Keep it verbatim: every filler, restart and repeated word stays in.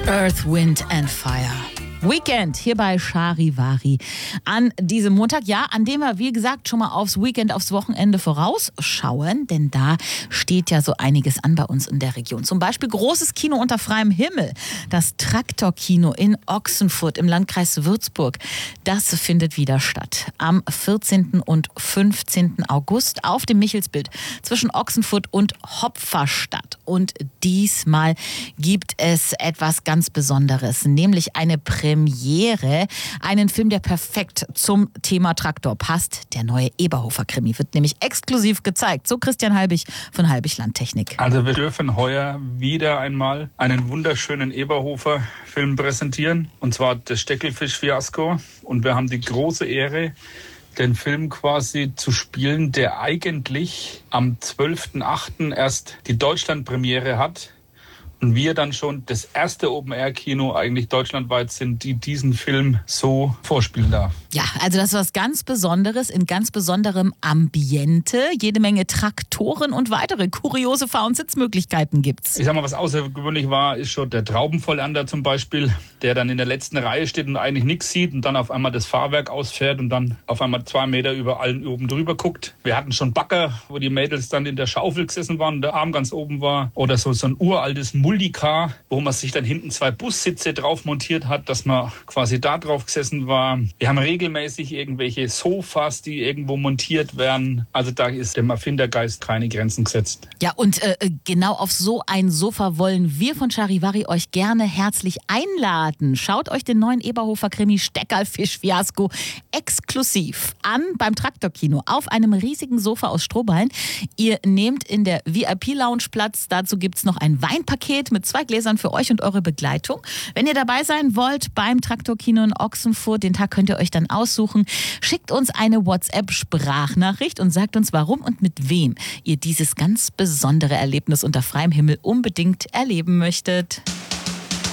Earth, Wind and Fire. Weekend hier bei Charivari an diesem Montag, ja, an dem wir, wie gesagt, schon mal aufs Weekend, aufs Wochenende vorausschauen, denn da steht ja so einiges an bei uns in der Region. Zum Beispiel großes Kino unter freiem Himmel, das Traktor-Kino in Ochsenfurt im Landkreis Würzburg. Das findet wieder statt am vierzehnten und fünfzehnten August auf dem Michelsbild zwischen Ochsenfurt und Hopferstadt. Und diesmal gibt es etwas ganz Besonderes, nämlich eine Premiere. Premiere, einen Film, der perfekt zum Thema Traktor passt. Der neue Eberhofer-Krimi wird nämlich exklusiv gezeigt. So Christian Halbig von Halbig Landtechnik. Also wir dürfen heuer wieder einmal einen wunderschönen Eberhofer-Film präsentieren. Und zwar das Steckelfisch-Fiasko. Und wir haben die große Ehre, den Film quasi zu spielen, der eigentlich am zwölften achten erst die Deutschlandpremiere hat. Und wir dann schon das erste Open-Air-Kino eigentlich deutschlandweit sind, die diesen Film so vorspielen darf. Ja, also das ist was ganz Besonderes in ganz besonderem Ambiente. Jede Menge Traktoren und weitere kuriose Fahr- und Sitzmöglichkeiten gibt's. Ich sag mal, was außergewöhnlich war, ist schon der Traubenvollander zum Beispiel, der dann in der letzten Reihe steht und eigentlich nichts sieht und dann auf einmal das Fahrwerk ausfährt und dann auf einmal zwei Meter über allen oben drüber guckt. Wir hatten schon Bagger, wo die Mädels dann in der Schaufel gesessen waren und der Arm ganz oben war. Oder so, so ein uraltes Multicar, wo man sich dann hinten zwei Bussitze drauf montiert hat, dass man quasi da drauf gesessen war. Wir haben regelmäßig irgendwelche Sofas, die irgendwo montiert werden. Also da ist dem Erfindergeist keine Grenzen gesetzt. Ja, und äh, genau auf so ein Sofa wollen wir von Charivari euch gerne herzlich einladen. Schaut euch den neuen Eberhofer-Krimi Steckelfisch-Fiasko exklusiv an beim Traktor-Kino auf einem riesigen Sofa aus Strohballen. Ihr nehmt in der V I P-Lounge Platz. Dazu gibt's noch ein Weinpaket mit zwei Gläsern für euch und eure Begleitung. Wenn ihr dabei sein wollt beim Traktor-Kino in Ochsenfurt, den Tag könnt ihr euch dann aussuchen. Schickt uns eine WhatsApp-Sprachnachricht und sagt uns, warum und mit wem ihr dieses ganz besondere Erlebnis unter freiem Himmel unbedingt erleben möchtet.